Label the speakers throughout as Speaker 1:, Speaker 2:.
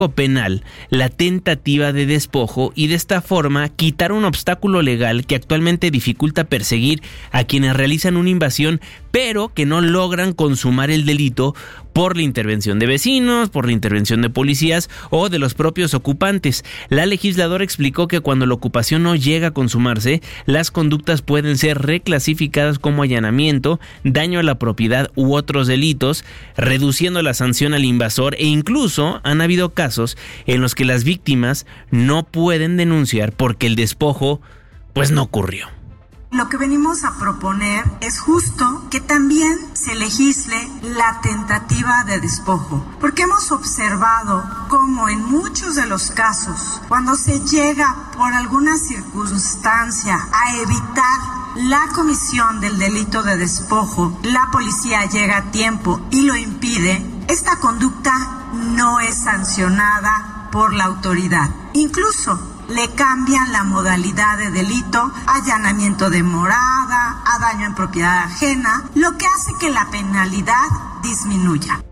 Speaker 1: penal la tentativa de despojo y de esta forma quitar un obstáculo legal que actualmente dificulta perseguir a quienes realizan una invasión pero que no logran consumar el delito por la intervención de vecinos, por la intervención de policías o de los propios ocupantes. La legisladora explicó que cuando la ocupación no llega a consumarse, las conductas pueden ser reclasificadas como allanamiento, daño a la propiedad u otros delitos, reduciendo la sanción al invasor, e incluso han habido casos en los que las víctimas no pueden denunciar porque el despojo pues no ocurrió.
Speaker 2: Lo que venimos a proponer es justo que también se legisle la tentativa de despojo, porque hemos observado cómo en muchos de los casos, cuando se llega por alguna circunstancia a evitar la comisión del delito de despojo, la policía llega a tiempo y lo impide, esta conducta no es sancionada por la autoridad. Incluso le cambian la modalidad de delito, allanamiento de morada, a daño en propiedad ajena, lo que hace que la penalidad disminuya.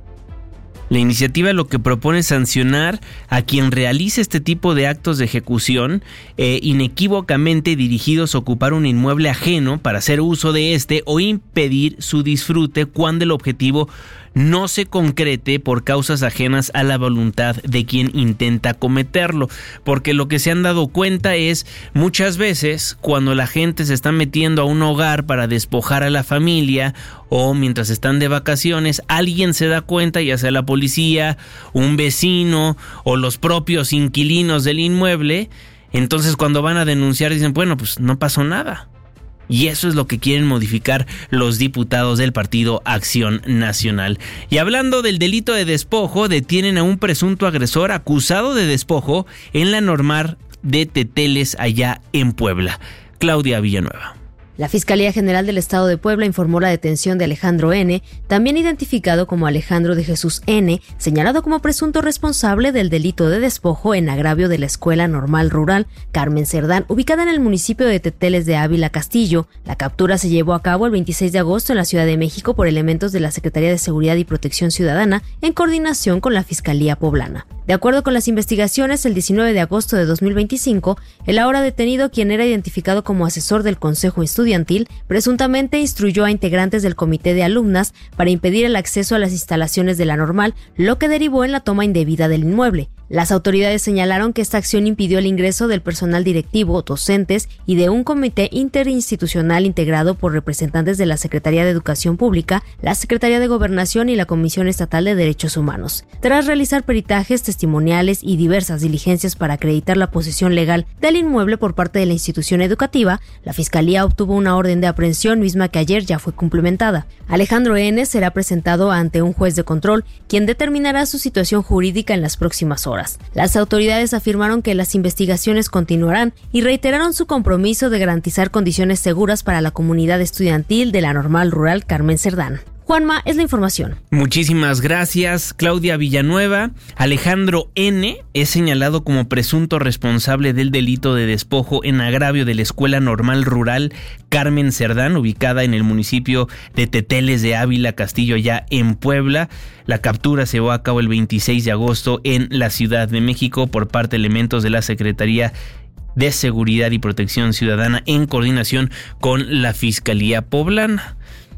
Speaker 1: La iniciativa lo que propone es sancionar a quien realice este tipo de actos de ejecución inequívocamente dirigidos a ocupar un inmueble ajeno para hacer uso de este o impedir su disfrute cuando el objetivo no se concrete por causas ajenas a la voluntad de quien intenta cometerlo, porque lo que se han dado cuenta es muchas veces cuando la gente se está metiendo a un hogar para despojar a la familia o mientras están de vacaciones, alguien se da cuenta, ya sea la policía, un vecino o los propios inquilinos del inmueble. Entonces cuando van a denunciar dicen, bueno, pues no pasó nada. Y eso es lo que quieren modificar los diputados del Partido Acción Nacional. Y hablando del delito de despojo, detienen a un presunto agresor acusado de despojo en la Normal de Teteles allá en Puebla. Claudia Villanueva.
Speaker 3: La Fiscalía General del Estado de Puebla informó la detención de Alejandro N., también identificado como Alejandro de Jesús N., señalado como presunto responsable del delito de despojo en agravio de la Escuela Normal Rural Carmen Cerdán, ubicada en el municipio de Teteles de Ávila Castillo. La captura se llevó a cabo el 26 de agosto en la Ciudad de México por elementos de la Secretaría de Seguridad y Protección Ciudadana en coordinación con la Fiscalía Poblana. De acuerdo con las investigaciones, el 19 de agosto de 2025, el ahora detenido, quien era identificado como asesor del Consejo Estudiantil, presuntamente instruyó a integrantes del comité de alumnas para impedir el acceso a las instalaciones de la Normal, lo que derivó en la toma indebida del inmueble. Las autoridades señalaron que esta acción impidió el ingreso del personal directivo, docentes y de un comité interinstitucional integrado por representantes de la Secretaría de Educación Pública, la Secretaría de Gobernación y la Comisión Estatal de Derechos Humanos. Tras realizar peritajes, testimoniales y diversas diligencias para acreditar la posesión legal del inmueble por parte de la institución educativa, la Fiscalía obtuvo una orden de aprehensión misma que ayer ya fue cumplimentada. Alejandro N. será presentado ante un juez de control, quien determinará su situación jurídica en las próximas horas. Las autoridades afirmaron que las investigaciones continuarán y reiteraron su compromiso de garantizar condiciones seguras para la comunidad estudiantil de la Normal Rural Carmen Cerdán. Juanma, es la información.
Speaker 1: Muchísimas gracias, Claudia Villanueva. Alejandro N. es señalado como presunto responsable del delito de despojo en agravio de la Escuela Normal Rural Carmen Cerdán, ubicada en el municipio de Teteles de Ávila Castillo, allá en Puebla. La captura se llevó a cabo el 26 de agosto en la Ciudad de México por parte de elementos de la Secretaría de Seguridad y Protección Ciudadana en coordinación con la Fiscalía Poblana.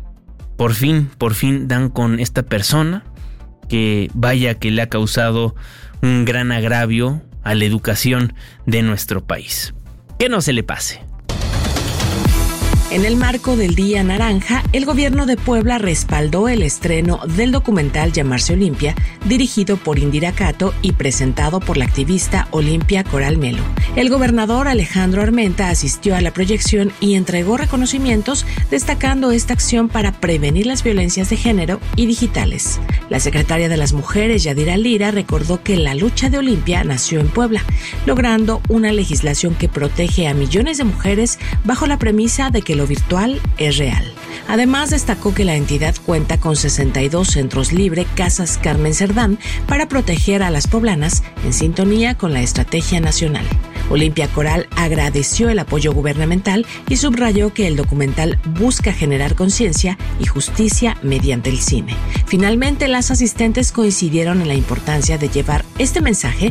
Speaker 1: Por fin dan con esta persona que vaya que le ha causado un gran agravio a la educación de nuestro país. Que no se le pase.
Speaker 4: En el marco del Día Naranja, el gobierno de Puebla respaldó el estreno del documental Llamarse Olimpia, dirigido por Indira Cato y presentado por la activista Olimpia Coral Melo. El gobernador Alejandro Armenta asistió a la proyección y entregó reconocimientos, destacando esta acción para prevenir las violencias de género y digitales. La secretaria de las Mujeres, Yadira Lira, recordó que la lucha de Olimpia nació en Puebla, logrando una legislación que protege a millones de mujeres bajo la premisa de que lo virtual es real. Además, destacó que la entidad cuenta con 62 centros libre Casas Carmen Cerdán para proteger a las poblanas en sintonía con la estrategia nacional. Olimpia Coral agradeció el apoyo gubernamental y subrayó que el documental busca generar conciencia y justicia mediante el cine. Finalmente, las asistentes coincidieron en la importancia de llevar este mensaje